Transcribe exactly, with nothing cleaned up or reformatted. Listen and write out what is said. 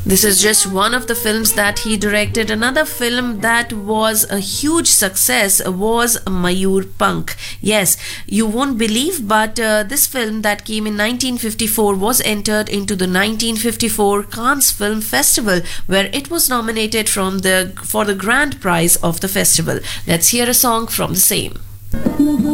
This is just one of the films that he directed. Another film that was a huge success was Mayur Pank. Yes, you won't believe, but uh, this film that came in nineteen fifty-four was entered into the nineteen fifty-four Cannes Film Festival, where it was nominated from the for the grand prize of the festival. Let's hear a song from the same.